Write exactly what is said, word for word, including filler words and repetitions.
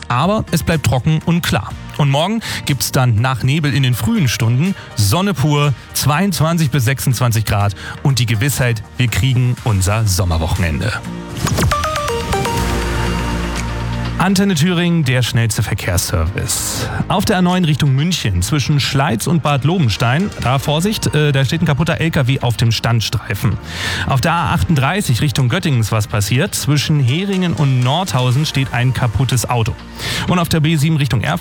Aber es bleibt trocken und klar. Und morgen gibt's dann nach Nebel in den frühen Stunden Sonne pur, zweiundzwanzig bis sechsundzwanzig Grad und die Gewissheit, wir kriegen unser Sommerwochenende. Antenne Thüringen, der schnellste Verkehrsservice. Auf der A neun Richtung München zwischen Schleiz und Bad Lobenstein, da Vorsicht, äh, da steht ein kaputter L K W auf dem Standstreifen. Auf der A achtunddreißig Richtung Göttingen ist was passiert. Zwischen Heringen und Nordhausen steht ein kaputtes Auto. Und auf der B sieben Richtung Erfurt